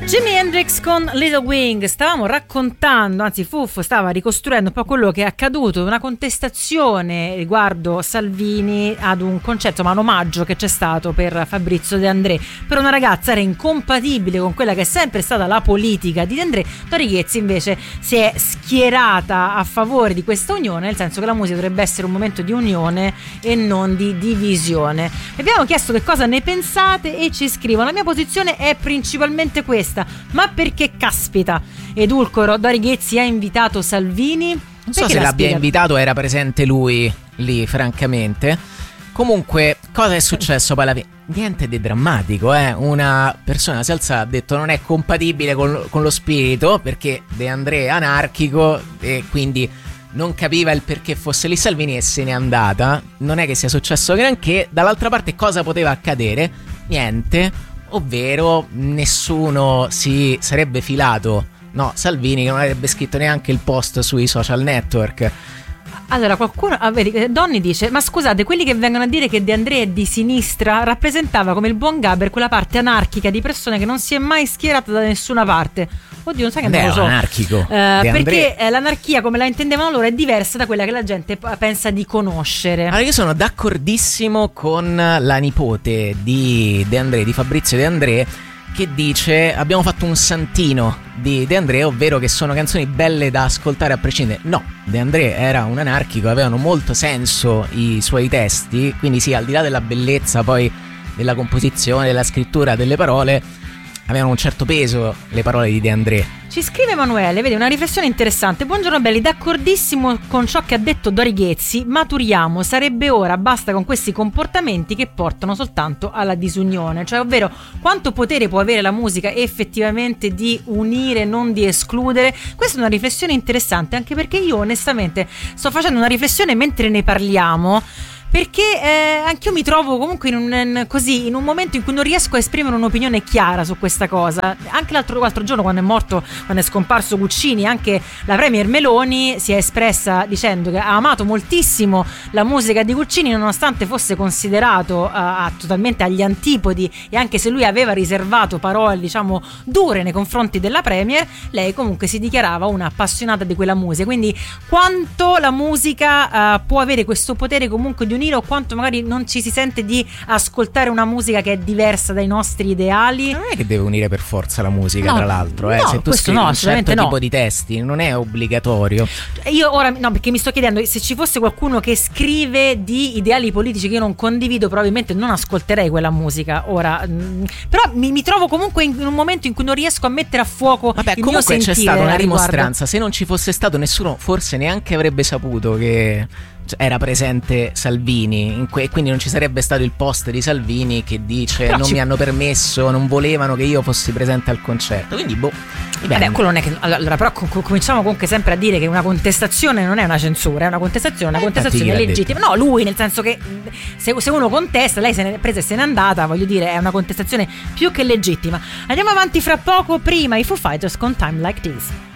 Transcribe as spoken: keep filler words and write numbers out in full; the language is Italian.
Jimi Hendrix con Little Wing. Stavamo raccontando, anzi Fuffo stava ricostruendo un po' quello che è accaduto, una contestazione riguardo Salvini ad un concerto, ma un omaggio che c'è stato per Fabrizio De André. Per una ragazza era incompatibile con quella che è sempre stata la politica di De André. Dori Ghezzi invece si è schierata a favore di questa unione, nel senso che la musica dovrebbe essere un momento di unione e non di divisione. Abbiamo chiesto che cosa ne pensate e ci scrivono: la mia posizione è principalmente questa. Ma perché caspita edulcoro Dori Ghezzi ha invitato Salvini? Non so se l'abbia invitato, era presente lui lì, francamente. Comunque, cosa è successo poi alla fine? Niente di drammatico, eh. Una persona si è alzata e ha detto non è compatibile con, con lo spirito, perché De André è anarchico e quindi non capiva il perché fosse lì Salvini e se n'è andata. Non è che sia successo granché. Dall'altra parte cosa poteva accadere? Niente. Ovvero nessuno si sarebbe filato, no, Salvini, che non avrebbe scritto neanche il post sui social network. Allora qualcuno, ah, vedi, Donny dice: ma scusate, quelli che vengono a dire che De André è di sinistra rappresentava come il buon Gaber quella parte anarchica di persone che non si è mai schierata da nessuna parte. Oddio, non sai che non lo so. Anarchico. Uh, perché eh, l'anarchia come la intendevano loro è diversa da quella che la gente p- pensa di conoscere. Allora io sono d'accordissimo con la nipote di De André, di Fabrizio De André, che dice abbiamo fatto un santino di De André, ovvero che sono canzoni belle da ascoltare a prescindere. No, De André era un anarchico, avevano molto senso i suoi testi, quindi sì, al di là della bellezza poi della composizione, della scrittura, delle parole, avevano un certo peso le parole di De André. Ci scrive Emanuele, vedi, una riflessione interessante. Buongiorno belli, d'accordissimo con ciò che ha detto Dori Ghezzi, maturiamo, sarebbe ora, basta con questi comportamenti che portano soltanto alla disunione. Cioè, ovvero, quanto potere può avere la musica effettivamente di unire, non di escludere? Questa è una riflessione interessante, anche perché io onestamente sto facendo una riflessione mentre ne parliamo, perché eh, anch'io mi trovo comunque in un, in, così, in un momento in cui non riesco a esprimere un'opinione chiara su questa cosa. Anche l'altro, l'altro giorno, quando è morto, quando è scomparso Guccini, anche la premier Meloni si è espressa dicendo che ha amato moltissimo la musica di Guccini, nonostante fosse considerato uh, totalmente agli antipodi, e anche se lui aveva riservato parole, diciamo, dure nei confronti della premier, lei comunque si dichiarava una appassionata di quella musica. Quindi quanto la musica uh, può avere questo potere comunque di unire, o quanto magari non ci si sente di ascoltare una musica che è diversa dai nostri ideali. Non è che deve unire per forza la musica, no, tra l'altro, eh. no, se tu scrivi no, un certo no. tipo di testi non è obbligatorio. Io ora no, perché mi sto chiedendo se ci fosse qualcuno che scrive di ideali politici che io non condivido, probabilmente non ascolterei quella musica ora. Però mi, mi trovo comunque in un momento in cui non riesco a mettere a fuoco Vabbè, il comunque mio sentire. C'è stata una riguardo. rimostranza. Se non ci fosse stato, nessuno forse neanche avrebbe saputo che era presente Salvini in que- e quindi non ci sarebbe stato il post di Salvini che dice Però non ci... mi hanno permesso, non volevano che io fossi presente al concerto, quindi boh. Vabbè, quello non è che allora però com- cominciamo comunque sempre a dire che una contestazione non è una censura, è una contestazione, una contestazione è legittima. No, lui, nel senso che se, se uno contesta, lei se ne è presa e se n'è andata, voglio dire, è una contestazione più che legittima. Andiamo avanti fra poco, prima i Foo Fighters con Time Like This.